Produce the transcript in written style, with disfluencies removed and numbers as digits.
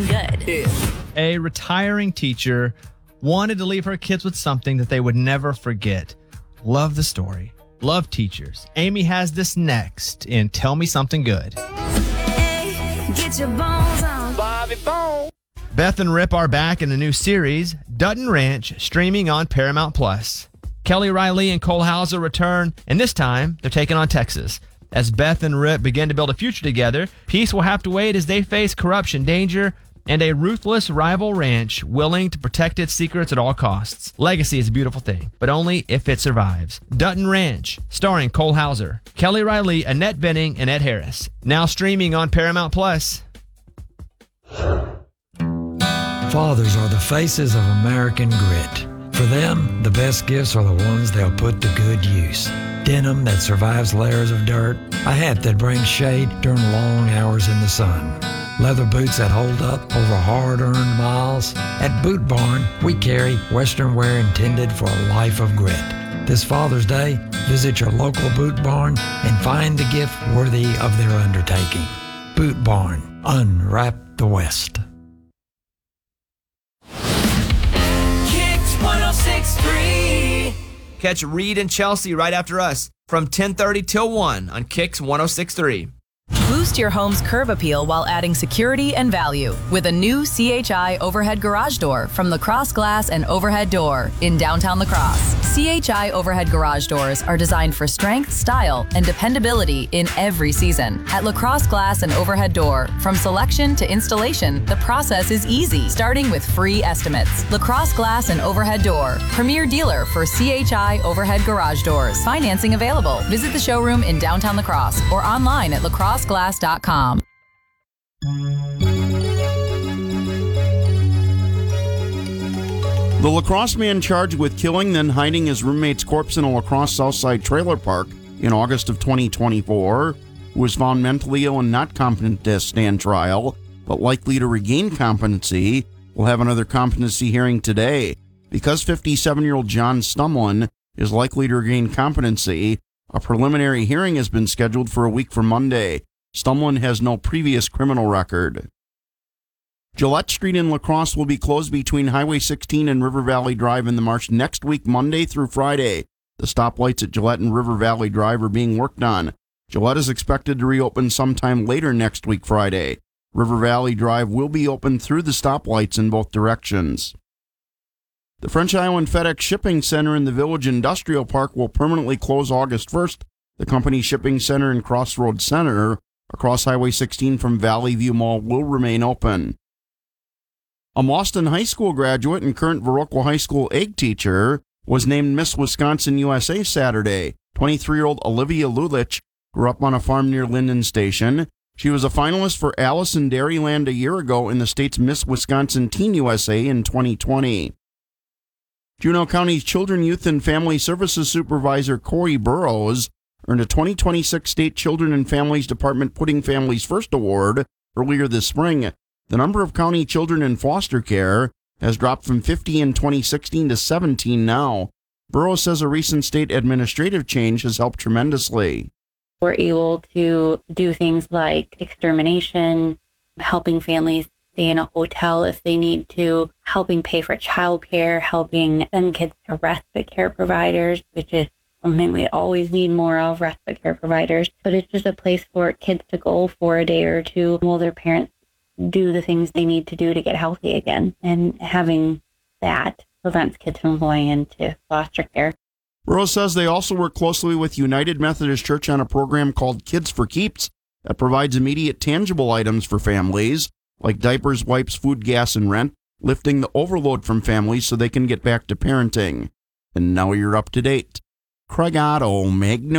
good. Yeah. A retiring teacher wanted to leave her kids with something that they would never forget. Love the story. Love teachers. Amy has this next in Tell Me Something Good. Hey, get your bones on. Bobby Bone. Beth and Rip are back in a new series, Dutton Ranch, streaming on Paramount+. Kelly Riley and Cole Hauser return, and this time they're taking on Texas. As Beth and Rip begin to build a future together, peace will have to wait as they face corruption, danger, and a ruthless rival ranch willing to protect its secrets at all costs. Legacy is a beautiful thing, but only if it survives. Dutton Ranch, starring Cole Hauser, Kelly Riley, Annette Bening, and Ed Harris. Now streaming on Paramount+. Fathers are the faces of American grit. For them, the best gifts are the ones they'll put to good use. Denim that survives layers of dirt, a hat that brings shade during long hours in the sun, leather boots that hold up over hard-earned miles. At Boot Barn, we carry Western wear intended for a life of grit. This Father's Day, visit your local Boot Barn and find the gift worthy of their undertaking. Boot Barn, unwrap the West. Kicks 106.3. Catch Reed and Chelsea right after us from 10:30 till 1 on Kicks 106.3. Boost your home's curb appeal while adding security and value with a new CHI overhead garage door from Lacrosse Glass and Overhead Door in downtown La Crosse. CHI overhead garage doors are designed for strength, style, and dependability in every season. At Lacrosse Glass and Overhead Door, from selection to installation, the process is easy, starting with free estimates. Lacrosse Glass and Overhead Door, premier dealer for CHI overhead garage doors. Financing available. Visit the showroom in downtown La Crosse or online at lacrosseglass.com. The La Crosse man charged with killing, then hiding his roommate's corpse in a La Crosse Southside trailer park in August of 2024, who was found mentally ill and not competent to stand trial, but likely to regain competency, will have another competency hearing today. Because 57-year-old John Stumlin is likely to regain competency, a preliminary hearing has been scheduled for a week from Monday. Stumlin has no previous criminal record. Gillette Street in La Crosse will be closed between Highway 16 and River Valley Drive in the Marsh next week, Monday through Friday. The stoplights at Gillette and River Valley Drive are being worked on. Gillette is expected to reopen sometime later next week, Friday. River Valley Drive will be open through the stoplights in both directions. The French Island FedEx Shipping Center in the Village Industrial Park will permanently close August 1st. The company's shipping center and Crossroads Center across Highway 16 from Valley View Mall will remain open. A Mauston High School graduate and current Viroqua High School egg teacher was named Miss Wisconsin USA Saturday. 23-year-old Olivia Lulich grew up on a farm near Linden Station. She was a finalist for Alice in Dairyland a year ago in the state's Miss Wisconsin Teen USA in 2020. Juneau County's Children, Youth, and Family Services Supervisor Corey Burrows earned a 2026 State Children and Families Department Putting Families First Award earlier this spring. The number of county children in foster care has dropped from 50 in 2016 to 17 now. Burrows says a recent state administrative change has helped tremendously. We're able to do things like extermination, helping families stay in a hotel if they need to, helping pay for childcare, helping send kids to respite care providers, which is something we always need more of, respite care providers. But it's just a place for kids to go for a day or two while their parents do the things they need to do to get healthy again. And having that prevents kids from going into foster care. Burrows says they also work closely with United Methodist Church on a program called Kids for Keeps that provides immediate tangible items for families, like diapers, wipes, food, gas, and rent, lifting the overload from families so they can get back to parenting. And now you're up to date. Craig Otto, Magnum.